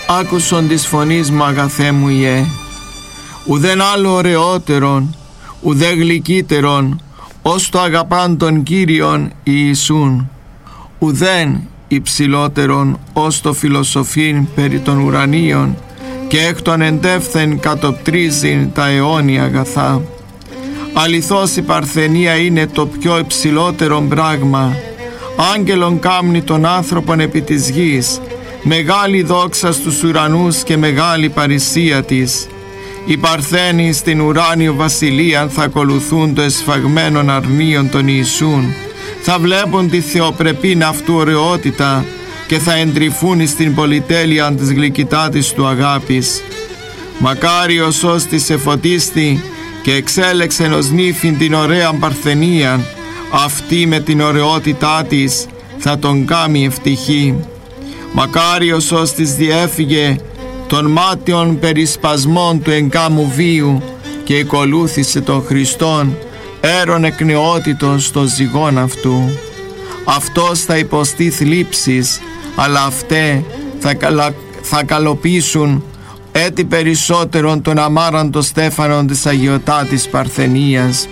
άκουσον της φωνής μου αγαθέ μου Ιε, ουδέν άλλο ωραιότερον, ουδέ γλυκύτερον, ως το αγαπάν τον Κύριον Ιησούν, ουδέν υψηλότερον, ως το φιλοσοφήν περί των ουρανίων, και εκ των εντεύθεν κατοπτρίζειν τα αιώνια αγαθά. Αληθώς η παρθενία είναι το πιο υψηλότερο πράγμα. Άγγελον κάμνει τον άνθρωπον επί της γης, μεγάλη δόξα στους ουρανούς και μεγάλη παρησία της. Οι παρθένοι στην ουράνιο βασιλεία θα ακολουθούν το εσφαγμένον αρνίον των Ιησούν, θα βλέπουν τη θεοπρεπήν αυτού ωραιότητα και θα εντρυφούν στην πολυτέλεια της γλυκητάτης του αγάπης. Μακάριος ως της εφωτίστη και εξέλεξεν ως νύφην την ωραία παρθενία, αυτή με την ωραιότητά της θα τον κάμει ευτυχή. Μακάριος ως της διέφυγε των μάτιων περισπασμών του εγκάμου βίου και ακολούθησε τον Χριστόν έρον εκνεότητος στο ζυγόν αυτού. Αυτός θα υποστεί θλίψεις, αλλά αυτέ θα καλοποιήσουν έτη περισσότερον των αμάραντων στέφανων της αγιωτάτης Παρθενίας.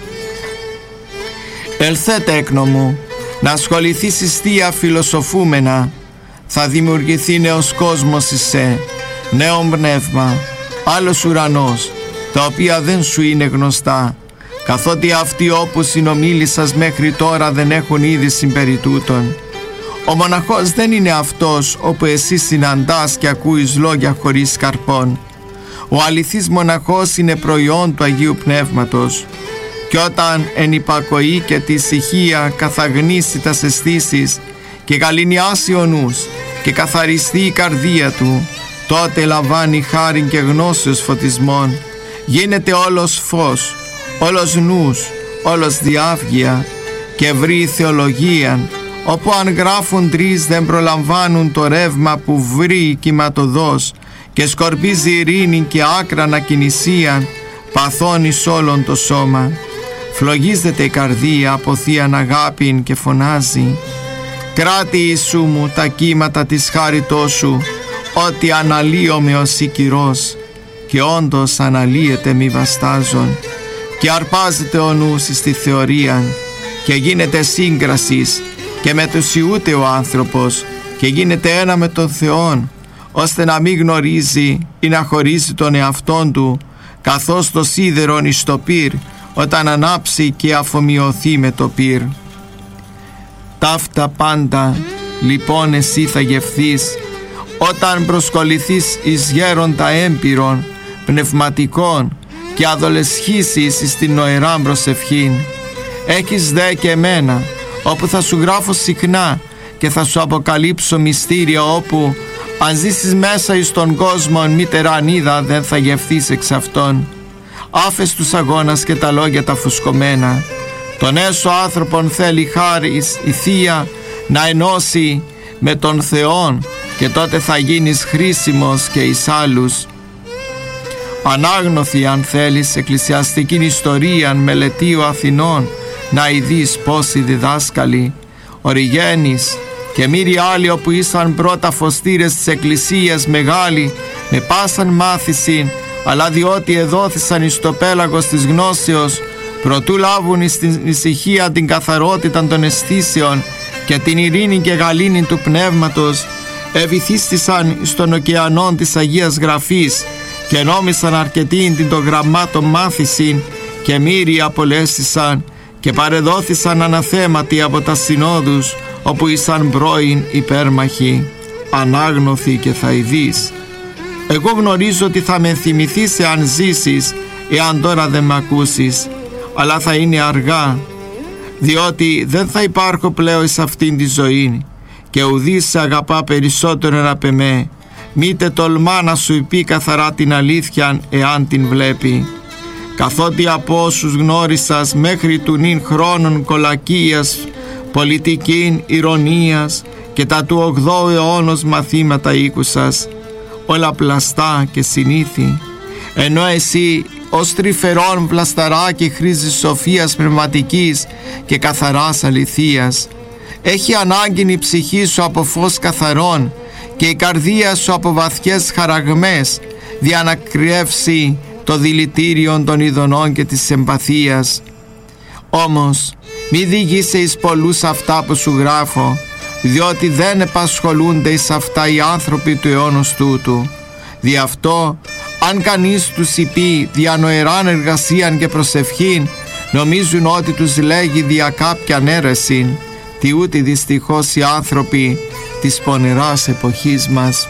Ελθέ τέκνο μου, να ασχοληθείς ιστία φιλοσοφούμενα, θα δημιουργηθεί νέος κόσμος εισέ, νέο πνεύμα, άλλος ουρανός, τα οποία δεν σου είναι γνωστά, καθότι αυτοί όπου συνομίλησας μέχρι τώρα δεν έχουν είδηση περί τούτων. Ο μοναχός δεν είναι αυτός όπου εσύ συναντάς και ακούεις λόγια χωρίς καρπών. Ο αληθής μοναχός είναι προϊόν του Αγίου Πνεύματος, και όταν εν υπακοή και τη ησυχία καθαγνίσει τας αισθήσεις και γαληνιάσει ο νους και καθαριστεί η καρδία του, τότε λαμβάνει χάριν και γνώσεως φωτισμών, γίνεται όλος φως, όλος νους, όλος διάβγεια, και βρει θεολογίαν, όπου αν γράφουν τρεις δεν προλαμβάνουν το ρεύμα που βρει κυματοδός και σκορπίζει ειρήνη και άκρανα κινησίαν, παθώνει σ' όλον το σώμα. Φλογίζεται η καρδία από θείαν αγάπην και φωνάζει: «Κράτη Ιησού μου τα κύματα της χάριτός σου, ότι αναλύομαι ως οικυρός», και όντως αναλύεται μη βαστάζον, και αρπάζεται ο νους στη θεωρία και γίνεται σύγκρασης και μετουσιούται ο άνθρωπος και γίνεται ένα με τον Θεόν, ώστε να μην γνωρίζει ή να χωρίζει τον εαυτόν του, καθώς το σίδερον εις το πυρ όταν ανάψει και αφομοιωθεί με το πυρ. Ταύτα πάντα λοιπόν εσύ θα γευθείς όταν προσκοληθείς εις γέροντα έμπειρον, πνευματικών, και αδολεσχήσεις στην νοεράν προσευχήν. Έχεις δε και εμένα, όπου θα σου γράφω συχνά και θα σου αποκαλύψω μυστήρια, όπου αν ζήσεις μέσα εις τον κόσμο μη τερανίδα δεν θα γευθείς εξ αυτών. Άφες τους αγώνας και τα λόγια τα φουσκωμένα. Τον έσω άνθρωπον θέλει χάρις η Θεία να ενώσει με τον Θεόν, και τότε θα γίνεις χρήσιμος και εις άλλους. Ανάγνωθη αν θέλεις εκκλησιαστική ιστορία μελετίου Αθηνών, να ειδείς πόσοι διδάσκαλοι, Οριγένης και μύροι άλλοι, όπου ήσαν πρώτα φωστήρες της εκκλησίας μεγάλοι, με πάσαν μάθησιν, αλλά διότι εδόθησαν εις το πέλαγος της γνώσεως, προτού λάβουν στην ησυχία την καθαρότητα των αισθήσεων και την ειρήνη και γαλήνη του πνεύματος, ευηθίστησαν στον ωκεανόν της Αγίας Γραφής και νόμισαν αρκετήν την των γραμμάτων μάθησιν, και μύροι απολέστησαν και παρεδόθησαν αναθέματοι από τα συνόδους, όπου ήσαν πρώην υπέρμαχοι. Ανάγνωθη και θα ειδείς. Εγώ γνωρίζω ότι θα με θυμηθείς εάν ζήσεις, εάν τώρα δεν με ακούσεις, αλλά θα είναι αργά, διότι δεν θα υπάρχω πλέον σε αυτήν τη ζωή, και ουδής σε αγαπά περισσότερο απ' εμέ, μήτε τολμά να σου πει καθαρά την αλήθεια εάν την βλέπει. Καθότι από όσους γνώρισας μέχρι του νυν χρόνων κολακίας, πολιτικήν ηρωνίας και τα του 8ου αιώνος μαθήματα ήκουσας, όλα πλαστά και συνήθη, ενώ εσύ ως τρυφερόν βλασταράκι χρήζεις σοφίας πνευματικής και καθαράς αληθείας. Έχει ανάγκη η ψυχή σου από φως καθαρών και η καρδία σου από βαθιές χαραγμές διανακρεύσει το δηλητήριον των ειδονών και της εμπαθίας. Όμως μη διηγείσαι εις πολλούς αυτά που σου γράφω, διότι δεν επασχολούνται εις αυτά οι άνθρωποι του αιώνος τούτου. Δι' αυτό αν κανείς τους υπεί διανοεράν εργασίαν και προσευχήν, νομίζουν ότι τους λέγει δια κάποιαν αίρεσιν, τι ούτε δυστυχώς οι άνθρωποι της πονηράς εποχής μας.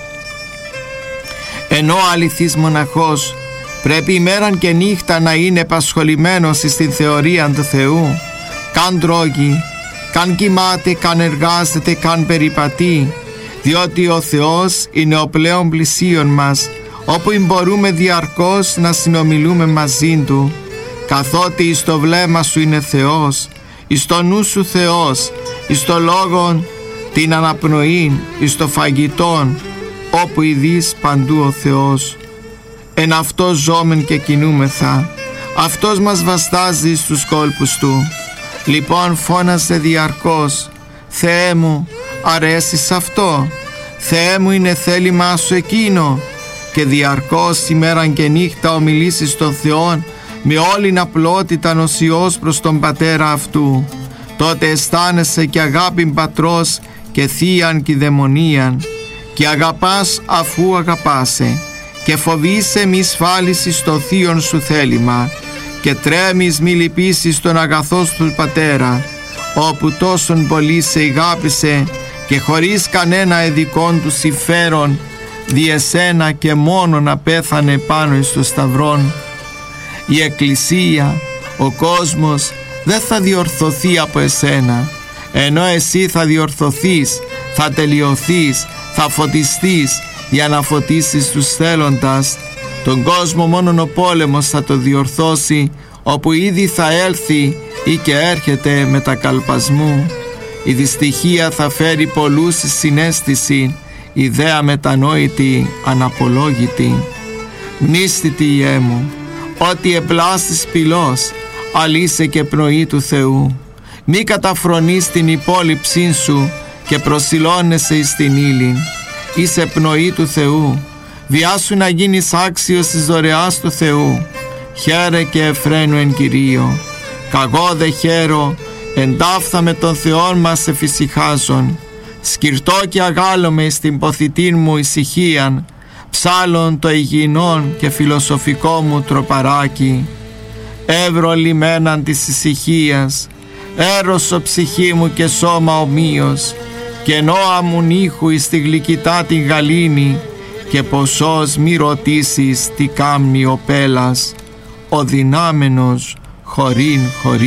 Ενώ ο αληθής μοναχός πρέπει ημέραν και νύχτα να είναι επασχολημένος στην θεωρία του Θεού, καν τρώγει, καν κοιμάται, καν εργάζεται, καν περιπατεί, διότι ο Θεός είναι ο πλέον πλησίον μας, όπου μπορούμε διαρκώς να συνομιλούμε μαζί Του, καθότι εις το βλέμμα σου είναι Θεός, εις το νου σου Θεός, εις το λόγον την αναπνοήν, εις το φαγητόν, όπου ειδείς παντού ο Θεός. Εν αυτό ζώμεν και κινούμεθα, αυτός μας βαστάζει στους κόλπους Του. Λοιπόν φώνασε διαρκώς, Θεέ μου, αρέσεις αυτό, Θεέ μου, είναι θέλημά σου εκείνο, και διαρκώς ημέραν και νύχτα ομιλήσεις στον Θεόν με όλην απλότητα νοσιός προς τον Πατέρα αυτού. Τότε αισθάνεσαι και αγάπην πατρός και θείαν κηδαιμονίαν, και αγαπάς αφού αγαπάσαι, και φοβείσαι μη σφάλισεις στο θείον σου θέλημα, και τρέμεις μη λυπήσεις τον αγαθό του Πατέρα, όπου τόσον πολύ σε αγάπησε και χωρίς κανένα εδικών του συμφέρον δι' εσένα και μόνο να πέθανε πάνω στο σταυρόν. Η Εκκλησία, ο κόσμος δεν θα διορθωθεί από εσένα, ενώ εσύ θα διορθωθείς, θα τελειωθείς, θα φωτιστείς για να φωτίσεις τους θέλοντας. Τον κόσμο μόνον ο πόλεμος θα το διορθώσει, όπου ήδη θα έλθει ή και έρχεται μετακαλπασμού. Η δυστυχία θα φέρει πολλούς συναίσθηση, ιδέα μετανόητη, αναπολόγητη. Μνήστητη Ιε μου, ότι εμπλάστης πυλός, αλήσε και πνοή του Θεού. Μη καταφρονείς την υπόλοιψή σου και προσιλώνεσαι εις την ύλην. Είσαι πνοή του Θεού, βιάσου να γίνεις άξιος της δωρεάς του Θεού. Χαίρε και εφραίνου εν Κυρίω. Καγώ δε χαίρο, εντάφθα με τον Θεόν μας εφησυχάζον. Σκυρτώ και αγάλωμαι στην ποθητήν μου ησυχίαν, ψάλλον το υγιεινόν και φιλοσοφικό μου τροπαράκι. Εύρω λιμέναν της ησυχίας, έρωσο ψυχή μου και σώμα ομοίως, και νόα μου νύχου εις τη γλυκητά την γαλήνη, και ποσός μη ρωτήσεις τι κάμνει ο πέλας, ο δυνάμενος χωρίν.